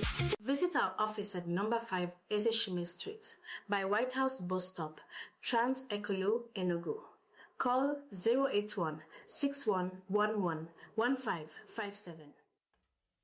Visit our office at number 5 Ezeshime Street by White House Bus Stop, Trans Ekolo, Enugu. Call 081 6111 1557.